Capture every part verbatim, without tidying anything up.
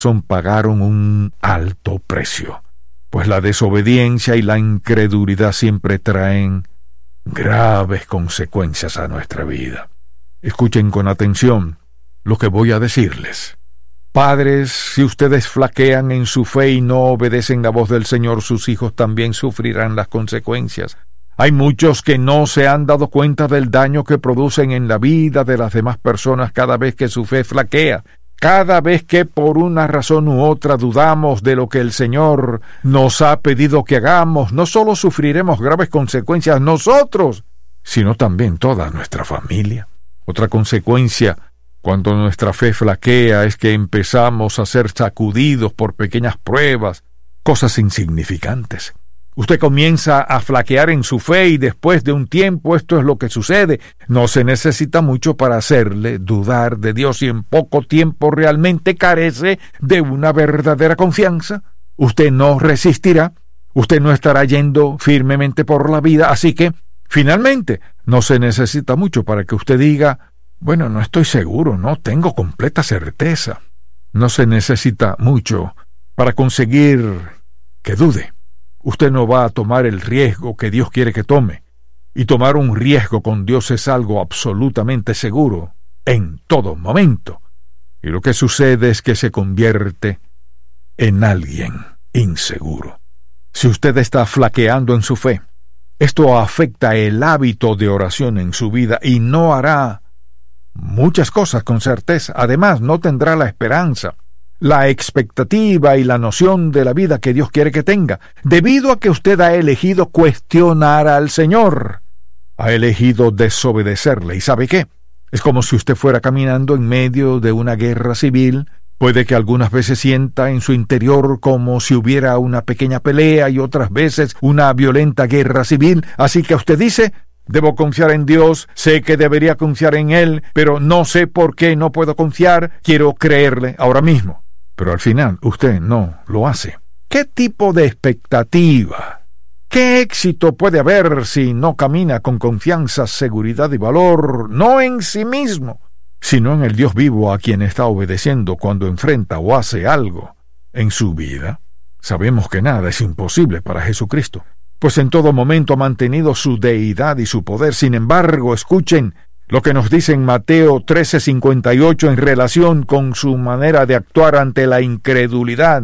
pagaron un alto precio, pues la desobediencia y la incredulidad siempre traen graves consecuencias a nuestra vida. Escuchen con atención lo que voy a decirles. Padres, si ustedes flaquean en su fe y no obedecen la voz del Señor, sus hijos también sufrirán las consecuencias. Hay muchos que no se han dado cuenta del daño que producen en la vida de las demás personas cada vez que su fe flaquea. Cada vez que por una razón u otra dudamos de lo que el Señor nos ha pedido que hagamos, no solo sufriremos graves consecuencias nosotros, sino también toda nuestra familia. Otra consecuencia cuando nuestra fe flaquea es que empezamos a ser sacudidos por pequeñas pruebas, cosas insignificantes. Usted comienza a flaquear en su fe y después de un tiempo esto es lo que sucede. No se necesita mucho para hacerle dudar de Dios y en poco tiempo realmente carece de una verdadera confianza. Usted no resistirá, usted no estará yendo firmemente por la vida, así que finalmente no se necesita mucho para que usted diga: bueno, no estoy seguro, no tengo completa certeza. No se necesita mucho para conseguir que dude. Usted no va a tomar el riesgo que Dios quiere que tome. Y tomar un riesgo con Dios es algo absolutamente seguro, en todo momento. Y lo que sucede es que se convierte en alguien inseguro. Si usted está flaqueando en su fe, esto afecta el hábito de oración en su vida y no hará muchas cosas con certeza. Además, no tendrá la esperanza, la expectativa y la noción de la vida que Dios quiere que tenga, debido a que usted ha elegido cuestionar al Señor. Ha elegido desobedecerle. ¿Y sabe qué? Es como si usted fuera caminando en medio de una guerra civil. Puede que algunas veces sienta en su interior como si hubiera una pequeña pelea y otras veces una violenta guerra civil. Así que usted dice: debo confiar en Dios, sé que debería confiar en Él, pero no sé por qué no puedo confiar, quiero creerle ahora mismo. Pero al final usted no lo hace. ¿Qué tipo de expectativa, qué éxito puede haber si no camina con confianza, seguridad y valor, no en sí mismo, sino en el Dios vivo a quien está obedeciendo cuando enfrenta o hace algo en su vida? Sabemos que nada es imposible para Jesucristo, pues en todo momento ha mantenido su deidad y su poder. Sin embargo, escuchen lo que nos dice en Mateo trece cincuenta y ocho en relación con su manera de actuar ante la incredulidad.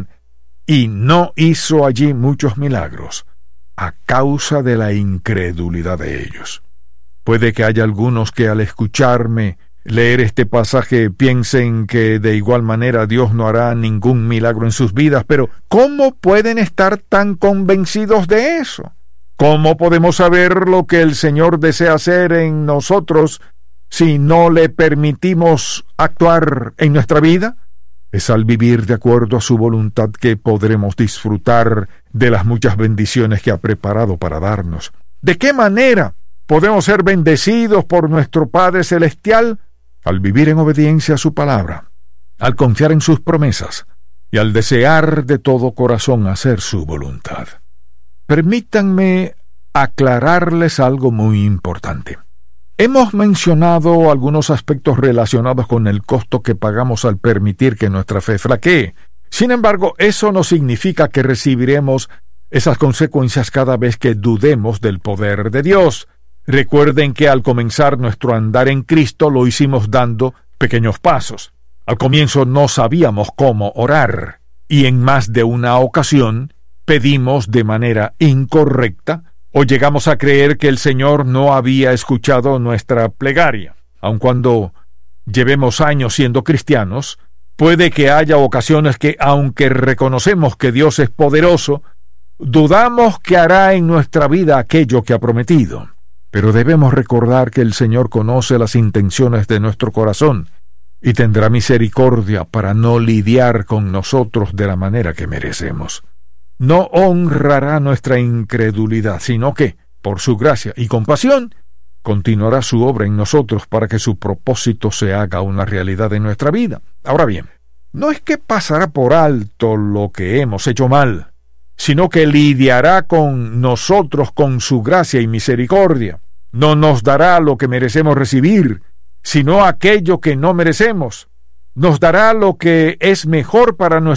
Y no hizo allí muchos milagros a causa de la incredulidad de ellos. Puede que haya algunos que al escucharme leer este pasaje piensen que de igual manera Dios no hará ningún milagro en sus vidas, pero ¿cómo pueden estar tan convencidos de eso? ¿Cómo podemos saber lo que el Señor desea hacer en nosotros si no le permitimos actuar en nuestra vida? Es al vivir de acuerdo a su voluntad que podremos disfrutar de las muchas bendiciones que ha preparado para darnos. ¿De qué manera podemos ser bendecidos por nuestro Padre Celestial? Al vivir en obediencia a su palabra, al confiar en sus promesas y al desear de todo corazón hacer su voluntad. Permítanme aclararles algo muy importante. Hemos mencionado algunos aspectos relacionados con el costo que pagamos al permitir que nuestra fe flaquee. Sin embargo, eso no significa que recibiremos esas consecuencias cada vez que dudemos del poder de Dios. Recuerden que al comenzar nuestro andar en Cristo lo hicimos dando pequeños pasos. Al comienzo no sabíamos cómo orar, y en más de una ocasión pedimos de manera incorrecta o llegamos a creer que el Señor no había escuchado nuestra plegaria. Aun cuando llevemos años siendo cristianos, puede que haya ocasiones que, aunque reconocemos que Dios es poderoso, dudamos que hará en nuestra vida aquello que ha prometido. Pero debemos recordar que el Señor conoce las intenciones de nuestro corazón y tendrá misericordia para no lidiar con nosotros de la manera que merecemos. No honrará nuestra incredulidad, sino que, por su gracia y compasión, continuará su obra en nosotros para que su propósito se haga una realidad en nuestra vida. Ahora bien, no es que pasará por alto lo que hemos hecho mal, sino que lidiará con nosotros con su gracia y misericordia. No nos dará lo que merecemos recibir, sino aquello que no merecemos. nos dará lo que es mejor para